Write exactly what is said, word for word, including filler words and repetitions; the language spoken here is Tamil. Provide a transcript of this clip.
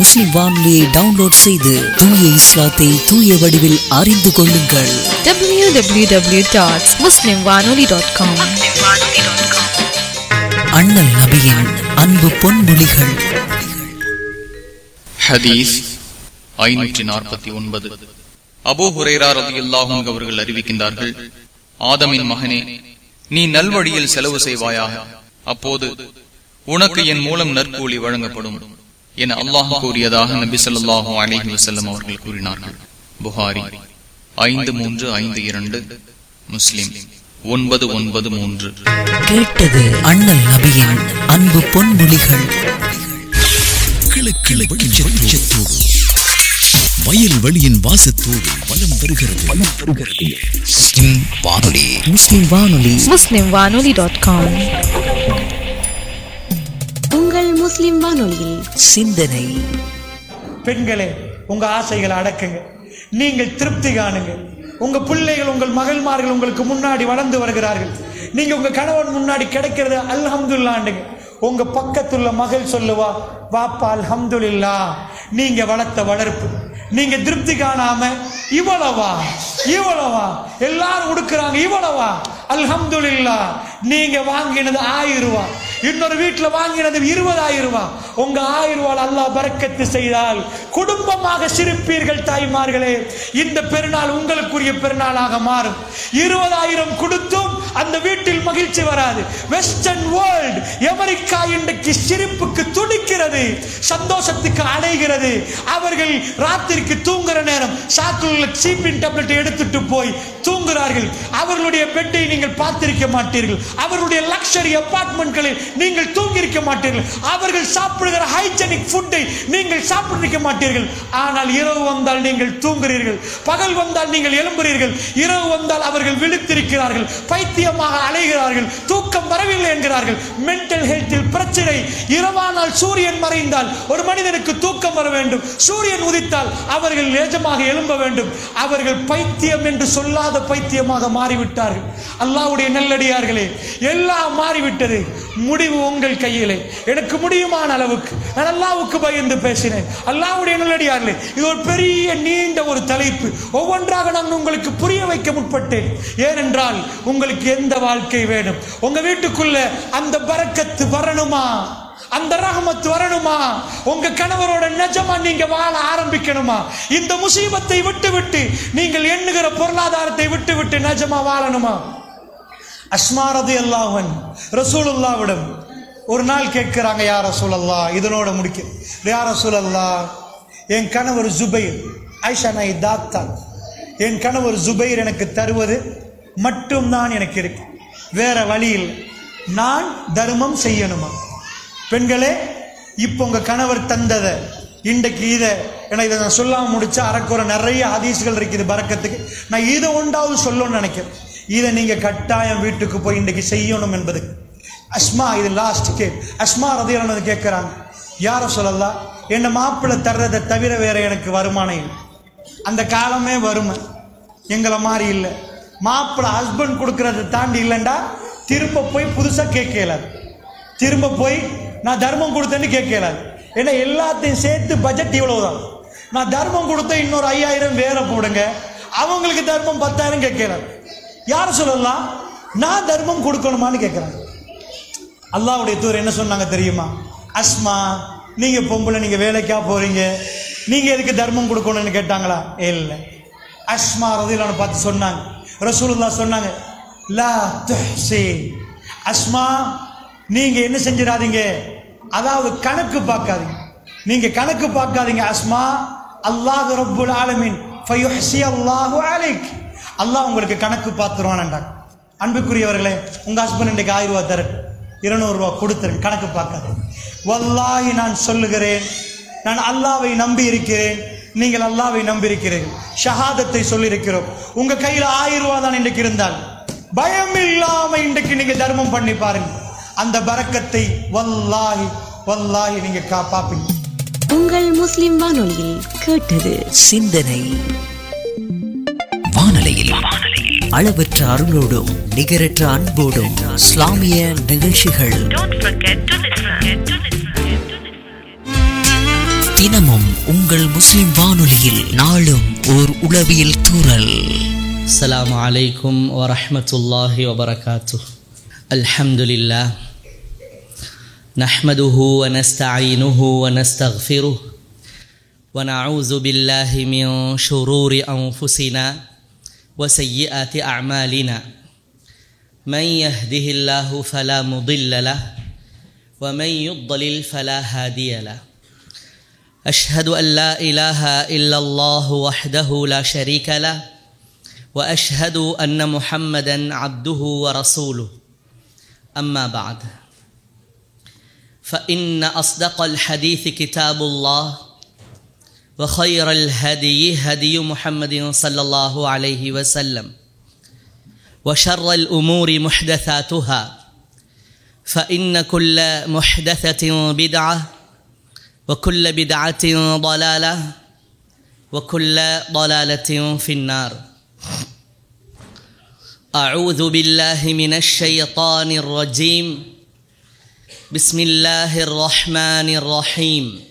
முஸ்லிம் வானொலியை டவுன்லோட் செய்து தூய இஸ்லாத்தை தூய வடிவில் அறிந்து கொள்ளுங்கள். டபிள்யூ டபிள்யூ டபிள்யூ டாட் முஸ்லிம் வானொலி டாட் காம். அண்ணல் நபியின் அன்பு பொன்மொழிகள். ஹதீஸ் ஐநூற்று நாற்பத்தி ஒன்பது. அபூ ஹுரைரா ரலியல்லாஹு அன்ஹு அவர்கள் அறிவிக்கின்றார்கள், ஆதமின் மகனே, நீ நல்வழியில் செலவு செய்வாயாக, அப்போது உனக்கு என் மூலம் நற்கூலி வழங்கப்படும் என அல்லாஹ் கூறியதாக நபி ஸல்லல்லாஹு அலைஹி வஸல்லம் அவர்கள் கூறினார்கள். புகாரி ஐந்து மூன்று ஐந்து இரண்டு, முஸ்லிம் ஒன்பது ஒன்பது மூன்று. கேட்டது அண்ணல் நபியின் அன்பு பொன்மொழிகள். கிழக்கிழ வெளிச்சத்தோடு வயல் வெளியின் வாசத்தோடு வலம் வருகிறது வலம் வருகிறது முஸ்லிம் வானொலி. முஸ்லிம் வானொலி முஸ்லிம் வானொலி டாட் காம். உங்கள் முஸ்லிம் வானொலியில் சிந்தனை. பெண்களே, உங்க ஆசைகளை அடக்குங்க, நீங்கள் திருப்தி காணுங்க. உங்க பிள்ளைகள், உங்கள் மகள்மார்கள் உங்களுக்கு முன்னாடி வளர்ந்து வருகிறார்கள். நீங்க உங்க கணவன் முன்னாடி கிடைக்கிறது அல்ஹம்துலில்லாஹ்ங்க. உங்க பக்கத்துள்ள மகள் சொல்லுவா, வாப்பா அல்ஹம்துலில்லாஹ், நீங்க வளர்த்த வளர்ப்பு. நீங்க திருப்தி காணாம இவ்வளவா இவ்வளவா எல்லாரும் உடுக்குறாங்க, இவ்வளவா அல்ஹம்துலில்லாஹ். நீங்க வாங்கினது ஆயிரம் ரூபாய், இன்னொரு வீட்டுல வாங்கினது இருபதாயிரம் ரூபாய். உங்க ஆயிரம் ரூபாய் அல்லாஹ் பரக்கத்து செய்தால் குடும்பமாக சிரிப்பீர்கள். தாய்மார்களே, இந்த பெருநாள் உங்களுக்குரிய பெருநாளாக மாறும். இருபதாயிரம் கொடுத்தும் அந்த வீட்டில் மகிழ்ச்சி வராது. வெஸ்டர்ன் வேர்ல்ட், அமெரிக்கா இன்றைக்கு சிரிப்புக்கு துடிக்கிறது, சந்தோஷத்துக்கு அடைகிறது. அவர்கள் ராத்திரிக்கு தூங்குற நேரம் சாக்குள்ள சீப்பின் டேப்லெட் எடுத்துட்டு போய் தூங்குகிறார்கள். அவர்களுடைய பெட்டை நீங்கள் பார்த்திருக்க மாட்டீர்கள். அவர்களுடைய லக்ஸரி அபார்ட்மெண்ட்களில் நீங்கள் தூங்கியிருக்க மாட்டீர்கள். அவர்கள் சாப்பிடுகிற ஹைஜெனிக் ஃபுட்டை நீங்கள் சாப்பிட்டிருக்க மாட்டீர்கள். ஆனால் இரவு வந்தால் நீங்கள் தூங்குகிறீர்கள், பகல் வந்தால் நீங்கள் எழும்புகிறீர்கள். இரவு வந்தால் அவர்கள் விழித்திருக்கிறார்கள், பைத்தியமாக அலைகிறார்கள், தூக்கம் வரவில்லை என்கிறார்கள். மென்டல் ஹெல்த்தில் பிரச்சனை. இரவானால் சூரியன் மறைந்தால் ஒரு மனிதனுக்கு தூக்கம் வர வேண்டும், சூரியன் உதித்தால் அவர்கள் நிஜமாக எழும்ப வேண்டும். அவர்கள் பைத்தியம் என்று சொல்லாத பைத்தியமாக மாறிவிட்டார்கள். அல்லாஹ்வுடைய நல்லடியார்களே, எல்லாம் மாறிவிட்டது. முடிவு உங்கள் கையிலே. எனக்கு முடியுமான அளவுக்கு நான் அல்லாஹ்வுக்கு பயந்து பேசினேன். அல்லாஹ்வுடைய நல்லடியார்களே, இது ஒரு பெரிய நீண்ட ஒரு தலைப்பு. ஒவ்வொன்றாக நான் உங்களுக்கு புரிய வைக்க முற்பட்டேன். ஏனென்றால் உங்களுக்கு எந்த வாழ்க்கை வேணும்? உங்க வீட்டுக்குள்ள அந்த பரக்கத்து வரணுமா? அந்த ரஹமத் வரணுமா? உங்க கணவரோட நிஜமா நீங்க வாழ ஆரம்பிக்கணுமா? இந்த முசீபத்தை விட்டு விட்டு நீங்கள் எண்ணுகிற பொருளாதாரத்தை விட்டு விட்டு நிஜமா வாழணுமா? அஸ்மா ரலியல்லாஹு அன்ஹா ரசூலுல்லாஹ்விடம் ஒரு நாள் கேட்கிறாங்க, யா ரசூலல்லாஹ், இதனோட முடிக்க, யா ரசூலல்லாஹ், என் கணவர் ஜுபைர், ஆயிஷா நாய் தாத்தா, என் கணவர் ஜுபைர் எனக்கு தருவது மட்டும்தான் எனக்கு இருக்கு, வேற வழியில் நான் தர்மம் செய்யணுமா? பெண்களே, இப்போ உங்க கணவர் தந்ததை இன்றைக்கு இதை ஏன்னா இதை நான் சொல்லாம முடிச்சா அறக்குறை நிறைய ஹதீஸ்கள் இருக்குது பரக்கத்துக்கு. நான் இதை ஒன்றாவது சொல்லணும்னு நினைக்கிறேன். இதை நீங்க கட்டாயம் வீட்டுக்கு போய் இன்றைக்கு செய்யணும் என்பது. அஸ்மா, இது லாஸ்ட் கேட். அஸ்மா ரலியல்லாஹு அன்ஹா கேட்கிறாங்க, யா ரசூலல்லாஹ், என்ன மாப்பிள்ளை தர்றதை தவிர வேற எனக்கு வருமானம் இல்லை. அந்த காலமே வறுமை, எங்களை மாதிரி இல்லை. மாப்பிள்ளை ஹஸ்பண்ட் கொடுக்கறதை தாண்டி இல்லைண்டா திரும்ப போய் புதுசா கேட்கலாது, திரும்ப போய் நான் தர்மம் கொடுத்தேன்னு கேட்கலாது. ஏன்னா எல்லாத்தையும் சேர்த்து பட்ஜெட் இவ்வளவுதான். நான் தர்மம் கொடுத்த இன்னொரு ஐயாயிரம் வேற போடுங்க, அவங்களுக்கு தர்மம் பத்தாயிரம் கேட்கலாம். யார் சொல்லலாம், நான் தர்மம் கொடுக்கணுமான்னு கேட்கிறாங்க. அல்லாஹ்வுடைய தூதர் என்ன சொன்னாங்க தெரியுமா? அஸ்மா, நீங்க பொம்பளை, நீங்க வேலைக்கா போறீங்க, நீங்க எதுக்கு தர்மம் கொடுக்கணும்னு கேட்டாங்களா? இல்லை. அஸ்மா ரலியல்லாஹு அன்ஹா பார்த்து சொன்னாங்க, ரசூலுல்லாஹ் சொன்னாங்க, லா துஹ்சி, அஸ்மா, நீங்க என்ன செஞ்சிடாதீங்க, அதாவது கணக்கு பார்க்காதீங்க, நீங்க கணக்கு பார்க்காதீங்க அஸ்மா. அல்லாஹ் ரப்புல் ஆலமீன் ஃபயுஹ்சி அல்லாஹு அலைக், அல்லாஹ் உங்களுக்கு கணக்கு பார்த்துருவான்டாங்க. அன்புக்குரியவர்களே, உங்க ஹஸ்பண்ட் இன்றைக்கு ஆயிரம் ரூபாய் தர, இருநூறு ரூபாய் கொடுத்துருங்க, கணக்கு பார்க்காது. வல்லாஹி நான் சொல்லுகிறேன், நான் அல்லாஹ்வை நம்பி இருக்கிறேன், நீங்கள் அல்லாஹ்வை நம்பி இருக்கிறீர்கள், ஷஹாதத்தை சொல்லியிருக்கிறோம். உங்க கையில் ஆயிரம் ரூபாய் தான் இன்றைக்கு இருந்தால் பயம் இல்லாம இன்றைக்கு நீங்க தர்மம் பண்ணி பாருங்க, அந்த பரக்கத்தை வல்லாஹி வல்லாஹி நீங்க காப்பாப்பீங்க. உங்கள் முஸ்லிம் வானொலியில் கேட்டது சிந்தனை. வானொலியில் அளவற்ற அருளோடும் நிகரற்ற அன்போடும் இஸ்லாமிய நிகழ்ச்சிகள். தினமும் உங்கள் முஸ்லிம் வானொலியில் நாளும் ஓர் உளவியல் தூறல். السلام عليكم ورحمة الله وبركاته. الحمد لله نحمده ونستعينه ونستغفره ونعوذ بالله من شرور أنفسنا وسيئات أعمالنا من يهده الله فلا مضل له ومن يضلل فلا هادي له. أشهد أن لا إله إلا الله وحده لا شريك له وأشهد أن محمدا عبده ورسوله. أما بعد فإن أصدق الحديث كتاب الله وخير الهدي هدي محمد صلى الله عليه وسلم وشر الأمور محدثاتها فإن كل محدثة بدعة وكل بدعة ضلالة وكل ضلالة في النار. أعوذ بالله من الشيطان الرجيم. بسم الله الرحمن الرحيم.